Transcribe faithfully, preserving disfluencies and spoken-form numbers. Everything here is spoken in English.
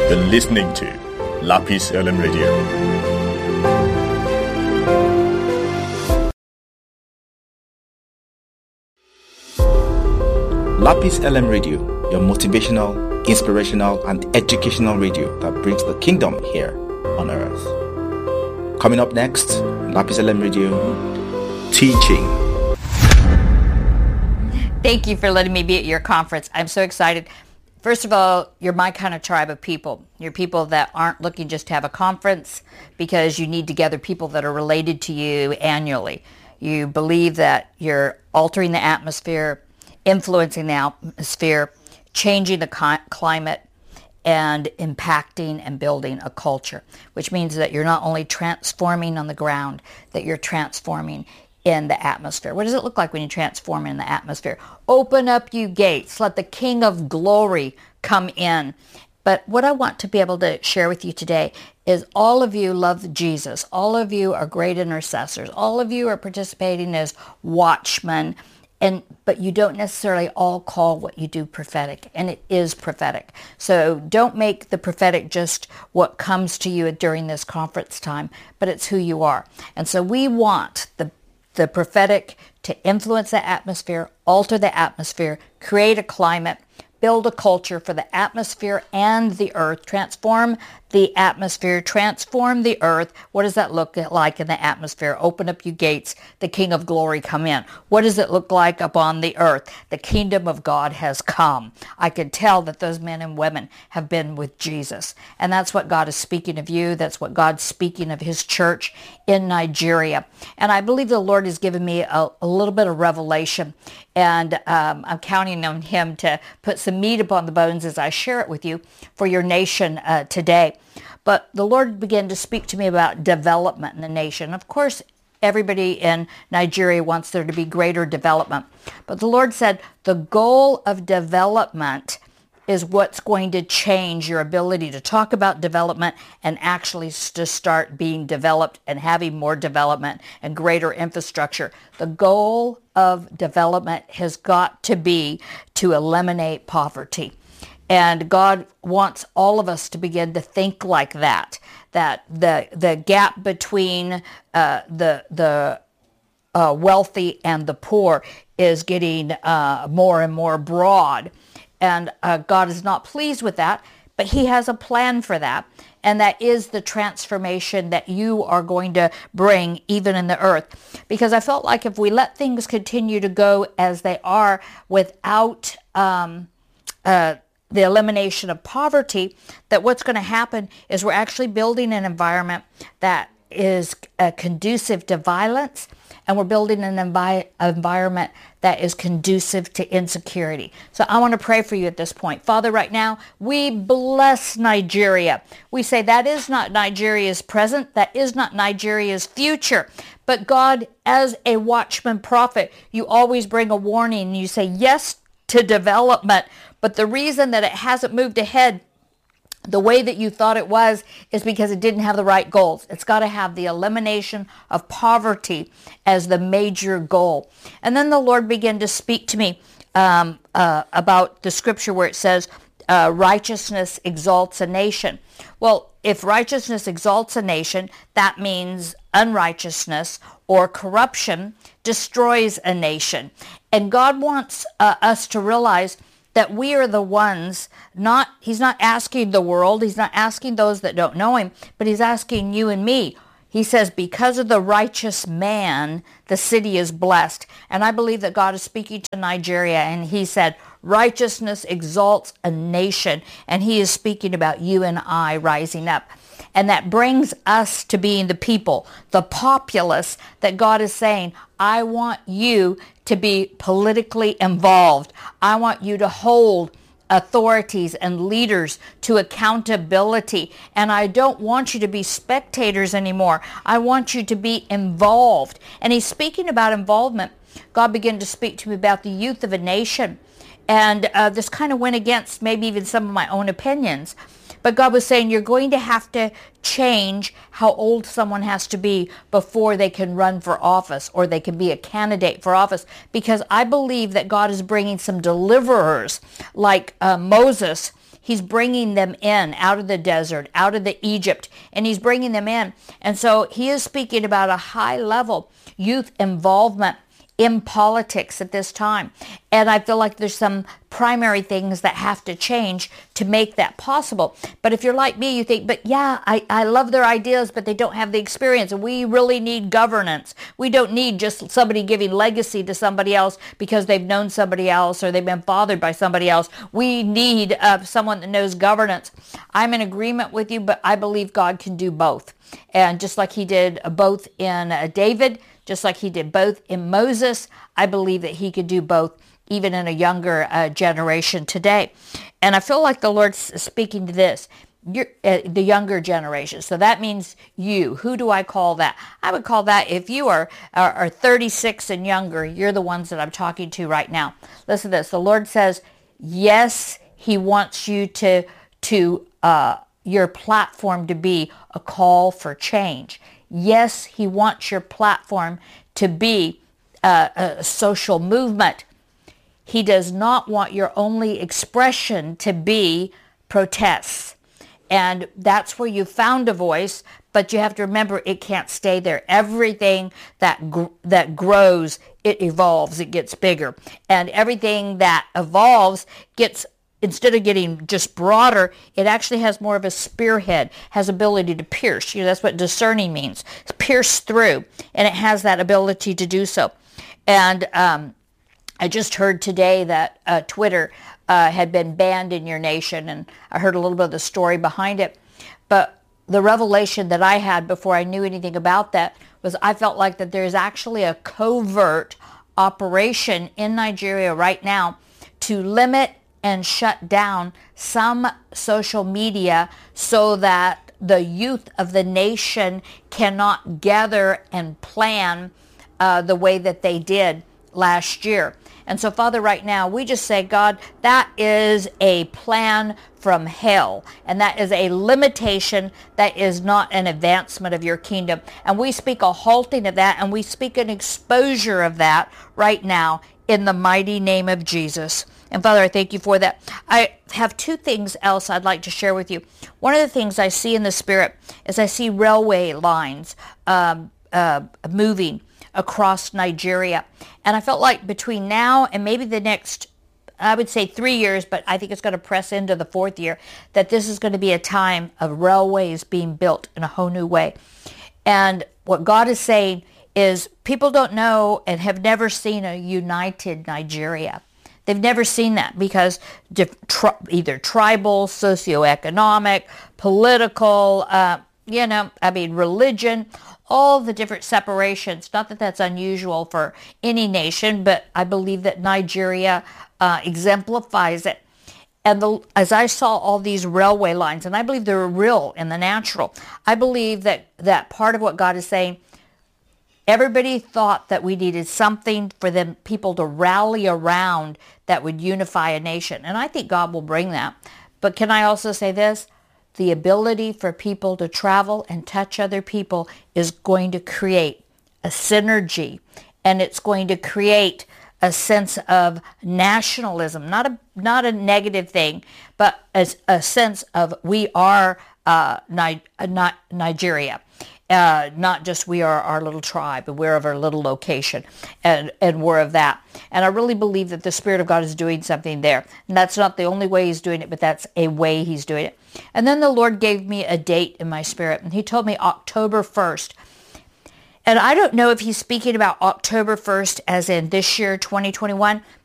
You're listening to Lapis L M Radio. Lapis L M Radio, your motivational, inspirational, and educational radio that brings the kingdom here on earth. Coming up next, Lapis L M Radio, teaching. Thank you for letting me be at your conference. I'm so excited. First of all, you're my kind of tribe of people. You're people that aren't looking just to have a conference because you need to gather people that are related to you annually. You believe that you're altering the atmosphere, influencing the atmosphere, changing the ki- climate, and impacting and building a culture, which means that you're not only transforming on the ground, that you're transforming in the atmosphere. What does it look like when you transform in the atmosphere? Open up, you gates. Let the King of Glory come in. But what I want to be able to share with you today is all of you love Jesus. All of you are great intercessors. All of you are participating as watchmen. And but you don't necessarily all call what you do prophetic, and it is prophetic. So don't make the prophetic just what comes to you during this conference time, but it's who you are. And so we want the the prophetic to influence the atmosphere, alter the atmosphere, create a climate, build a culture for the atmosphere and the earth, transform the atmosphere, transform the earth. What does that look like in the atmosphere? Open up, you gates, the King of Glory come in. What does it look like upon the earth? The kingdom of God has come. I can tell that those men and women have been with Jesus. And that's what God is speaking of you. That's what God's speaking of his church in Nigeria. And I believe the Lord has given me a, a little bit of revelation. And um, I'm counting on him to put some meat upon the bones as I share it with you for your nation uh, today. But the Lord began to speak to me about development in the nation. Of course, everybody in Nigeria wants there to be greater development. But the Lord said the goal of development is what's going to change your ability to talk about development and actually to start being developed and having more development and greater infrastructure. The goal of development has got to be to eliminate poverty. And God wants all of us to begin to think like that, that the the gap between uh, the the uh, wealthy and the poor is getting uh, more and more broad. And uh, God is not pleased with that, but he has a plan for that. And that is the transformation that you are going to bring even in the earth. Because I felt like if we let things continue to go as they are without um, uh, the elimination of poverty, that what's going to happen is we're actually building an environment that is uh, conducive to violence, and we're building an envi- environment that is conducive to insecurity. So I want to pray for you at this point. Father, right now, we bless Nigeria. We say that is not Nigeria's present, that is not Nigeria's future. But God, as a watchman prophet, you always bring a warning. You say yes to development, but the reason that it hasn't moved ahead the way that you thought it was is because it didn't have the right goals. It's got to have the elimination of poverty as the major goal. And then the Lord began to speak to me um, uh, about the scripture where it says, uh, righteousness exalts a nation. Well, if righteousness exalts a nation, that means unrighteousness or corruption destroys a nation. And God wants uh, us to realize that we are the ones, not, he's not asking the world, he's not asking those that don't know him, but he's asking you and me. He says, because of the righteous man, the city is blessed. And I believe that God is speaking to Nigeria, and he said, righteousness exalts a nation. And he is speaking about you and I rising up. And that brings us to being the people, the populace that God is saying, I want you to be politically involved. I want you to hold authorities and leaders to accountability. And I don't want you to be spectators anymore. I want you to be involved. And he's speaking about involvement. God began to speak to me about the youth of a nation. And uh, this kind of went against maybe even some of my own opinions. But God was saying, you're going to have to change how old someone has to be before they can run for office or they can be a candidate for office. Because I believe that God is bringing some deliverers like uh, Moses. He's bringing them in out of the desert, out of the Egypt, and he's bringing them in. And so he is speaking about a high level youth involvement in politics at this time. And I feel like there's some primary things that have to change to make that possible. But if you're like me, you think, but yeah, I, I love their ideas, but they don't have the experience. And we really need governance. We don't need just somebody giving legacy to somebody else because they've known somebody else or they've been fathered by somebody else. We need uh, someone that knows governance. I'm in agreement with you, but I believe God can do both. And just like he did both in uh, David, just like he did both in Moses, I believe that he could do both even in a younger uh, generation today. And I feel like the Lord's speaking to this, you're, uh, the younger generation. So that means you. Who do I call that? I would call that, if you are, are, are thirty-six and younger, you're the ones that I'm talking to right now. Listen to this. The Lord says, yes, he wants you to, to uh, your platform to be a call for change. Yes, he wants your platform to be uh, a social movement. He does not want your only expression to be protests. And that's where you found a voice, but you have to remember it can't stay there. Everything that gr- that grows, it evolves, it gets bigger. And everything that evolves gets, instead of getting just broader, it actually has more of a spearhead, has ability to pierce. You know, that's what discerning means. It's pierce through, and it has that ability to do so. And um, I just heard today that uh, Twitter uh, had been banned in your nation, and I heard a little bit of the story behind it. But the revelation that I had before I knew anything about that was I felt like that there's actually a covert operation in Nigeria right now to limit and shut down some social media so that the youth of the nation cannot gather and plan uh, the way that they did last year. And so, Father, right now, we just say, God, that is a plan from hell, and that is a limitation, that is not an advancement of your kingdom. And we speak a halting of that, and we speak an exposure of that right now in the mighty name of Jesus. And Father, I thank you for that. I have two things else I'd like to share with you. One of the things I see in the Spirit is I see railway lines um, uh, moving across Nigeria. And I felt like between now and maybe the next, I would say three years, but I think it's going to press into the fourth year, that this is going to be a time of railways being built in a whole new way. And what God is saying is people don't know and have never seen a united Nigeria. They've never seen that because either tribal, socioeconomic, political, uh, you know, I mean, religion, all the different separations. Not that that's unusual for any nation, but I believe that Nigeria uh, exemplifies it. And the, as I saw all these railway lines, and I believe they're real in the natural, I believe that, that part of what God is saying, everybody thought that we needed something for them people to rally around that would unify a nation. And I think God will bring that. But can I also say this? The ability for people to travel and touch other people is going to create a synergy, and it's going to create a sense of nationalism, not a not a negative thing, but as a sense of we are uh, Ni- not Nigeria. Uh, not just we are our little tribe, but we're of our little location, and, and we're of that. And I really believe that the Spirit of God is doing something there. And that's not the only way he's doing it, but that's a way he's doing it. And then the Lord gave me a date in my spirit, and he told me October first. And I don't know if he's speaking about October first as in this year, twenty twenty-one,